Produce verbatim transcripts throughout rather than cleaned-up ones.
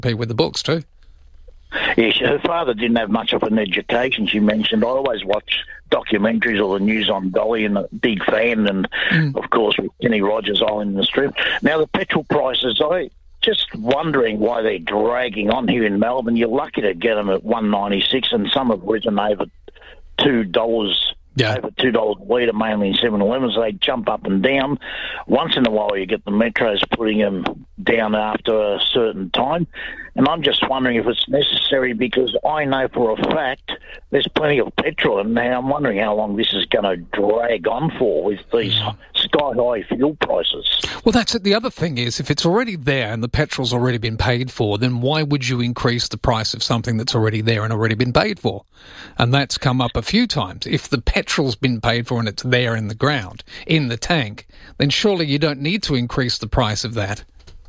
be with the books too. Yeah, her father didn't have much of an education, she mentioned. I always watch documentaries or the news on Dolly, and a big fan, and, mm. of course, with Kenny Rogers all in the strip. Now, the petrol prices, I just wondering why they're dragging on here in Melbourne. You're lucky to get them at one ninety-six, and some have risen over two dollars. Yeah. Over two dollars a litre, mainly in seven elevens. They jump up and down. Once in a while you get the metros putting them down after a certain time. And I'm just wondering if it's necessary, because I know for a fact there's plenty of petrol, and now I'm wondering how long this is going to drag on for with these yeah. sky-high fuel prices. Well, that's it. The other thing is, if it's already there and the petrol's already been paid for, then why would you increase the price of something that's already there and already been paid for? And that's come up a few times. If the petrol's been paid for and it's there in the ground, in the tank, then surely you don't need to increase the price of that.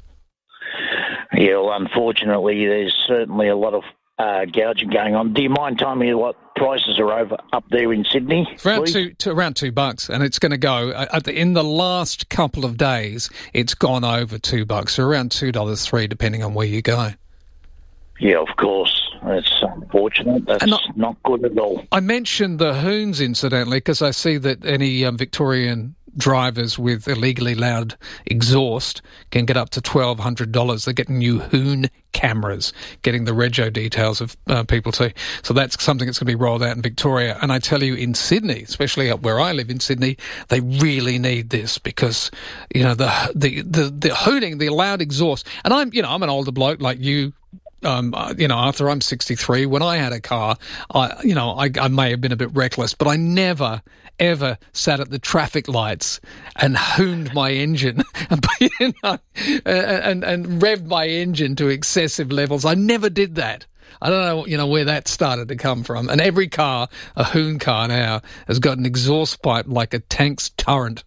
Yeah, well, unfortunately, there's certainly a lot of uh, gouging going on. Do you mind telling me what prices are over up there in Sydney? Around two, to around two bucks, and it's going to go uh, at the, in the last couple of days. It's gone over two bucks, so around two dollars three, depending on where you go. Yeah, of course. That's unfortunate. That's I, not good at all. I mentioned the hoons, incidentally, because I see that any um, Victorian drivers with illegally loud exhaust can get up to twelve hundred dollars. They're getting new hoon cameras, getting the rego details of uh, people too. So that's something that's going to be rolled out in Victoria. And I tell you, in Sydney, especially up where I live in Sydney, they really need this, because, you know, the the the, the hooning, the loud exhaust. And I'm, you know, I'm an older bloke like you. Um, you know, Arthur, I'm sixty-three. When I had a car, I, you know, I, I may have been a bit reckless, but I never, ever sat at the traffic lights and hooned my engine, and, you know, and, and revved my engine to excessive levels. I never did that. I don't know, you know, where that started to come from. And every car, a hoon car now, has got an exhaust pipe like a tank's turret.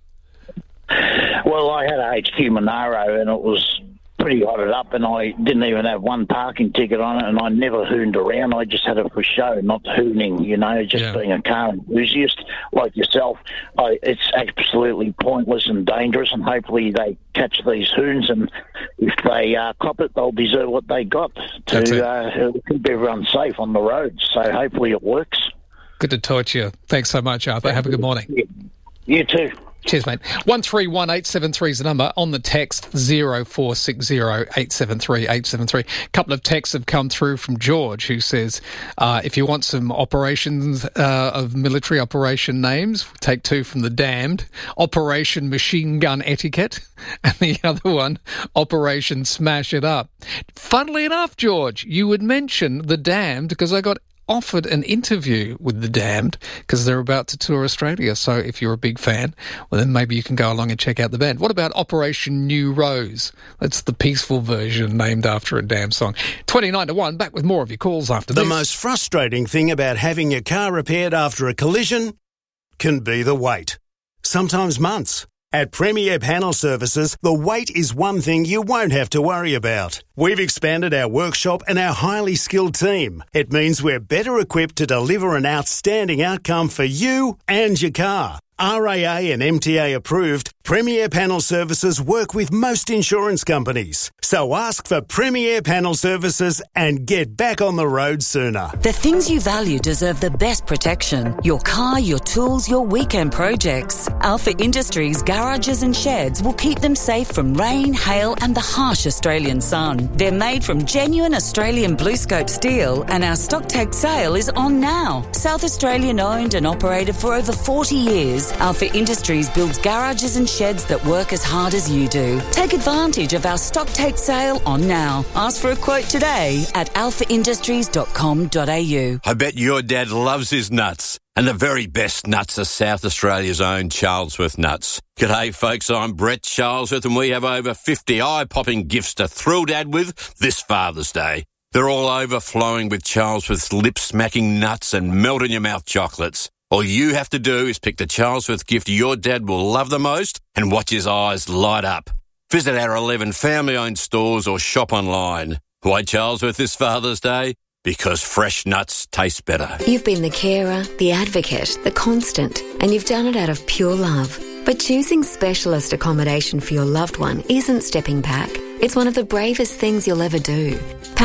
Well, I had a H Q Monaro, and it was pretty hotted up, and I didn't even have one parking ticket on it, and I never hooned around. I just had it for show, not hooning, you know, just yeah. being a car enthusiast like yourself. I, it's absolutely pointless and dangerous, and hopefully they catch these hoons, and if they uh, cop it, they'll deserve what they got to uh, keep everyone safe on the roads. So hopefully it works. Good to talk to you. Thanks so much, Arthur. Have a good morning. Yeah. You too. Cheers, mate. one three one eight seven three is the number. On the text, zero four six zero eight seven three eight seven three. A couple of texts have come through from George, who says, uh, if you want some operations uh, of military operation names, take two from The Damned. Operation Machine Gun Etiquette. And the other one, Operation Smash It Up. Funnily enough, George, you would mention The Damned because I got offered an interview with The Damned because they're about to tour Australia. So if you're a big fan, well, then maybe you can go along and check out the band. What about Operation New Rose? That's the peaceful version named after a damn song. twenty-nine to one, back with more of your calls after the this. The most frustrating thing about having your car repaired after a collision can be the wait. Sometimes months. At Premier Panel Services, the wait is one thing you won't have to worry about. We've expanded our workshop and our highly skilled team. It means we're better equipped to deliver an outstanding outcome for you and your car. R A A and M T A approved, Premier Panel Services work with most insurance companies. So ask for Premier Panel Services and get back on the road sooner. The things you value deserve the best protection. Your car, your tools, your weekend projects. Alpha Industries garages and sheds will keep them safe from rain, hail and the harsh Australian sun. They're made from genuine Australian blue scope steel, and our stock take sale is on now. South Australian owned and operated for over forty years. Alpha Industries builds garages and sheds that work as hard as you do. Take advantage of our stock take sale on now. Ask for a quote today at alpha industries dot com dot a u. I bet your dad loves his nuts. And the very best nuts are South Australia's own Charlesworth nuts. G'day folks, I'm Brett Charlesworth, and we have over fifty eye-popping gifts to thrill Dad with this Father's Day. They're all overflowing with Charlesworth's lip-smacking nuts and melt-in-your-mouth chocolates. All you have to do is pick the Charlesworth gift your dad will love the most and watch his eyes light up. Visit our eleven family-owned stores or shop online. Why Charlesworth this Father's Day? Because fresh nuts taste better. You've been the carer, the advocate, the constant, and you've done it out of pure love. But choosing specialist accommodation for your loved one isn't stepping back. It's one of the bravest things you'll ever do.